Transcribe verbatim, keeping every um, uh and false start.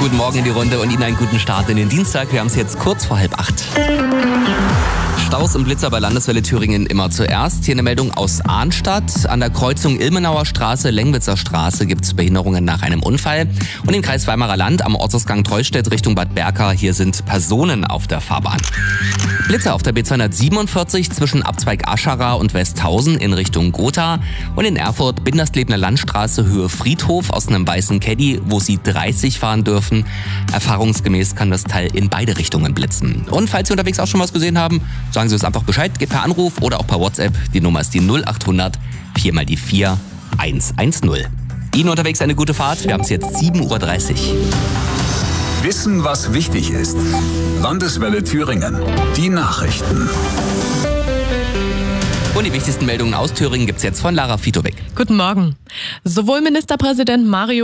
Guten Morgen in die Runde und Ihnen einen guten Start in den Dienstag. Wir haben es jetzt kurz vor halb acht. Staus und Blitzer bei Landeswelle Thüringen immer zuerst. Hier eine Meldung aus Arnstadt. An der Kreuzung Ilmenauer Straße, Lengwitzer Straße gibt es Behinderungen nach einem Unfall. Und im Kreis Weimarer Land am Ortsausgang Treustedt Richtung Bad Berka. Hier sind Personen auf der Fahrbahn. Blitzer auf der B zweihundertsiebenundvierzig zwischen Abzweig Aschara und Westhausen in Richtung Gotha. Und in Erfurt Binderslebner Landstraße Höhe Friedhof aus einem weißen Caddy, wo Sie dreißig fahren dürfen. Erfahrungsgemäß kann das Teil in beide Richtungen blitzen. Und falls Sie unterwegs auch schon was gesehen haben, sagen Sie uns einfach Bescheid, geht per Anruf oder auch per WhatsApp. Die Nummer ist die null achthundert vier mal die vier eins eins null. Ihnen unterwegs eine gute Fahrt. Wir haben es jetzt sieben Uhr dreißig. Wissen, was wichtig ist. Landeswelle Thüringen. Die Nachrichten. Und die wichtigsten Meldungen aus Thüringen gibt es jetzt von Lara Fitowek. Guten Morgen. Sowohl Ministerpräsident Mario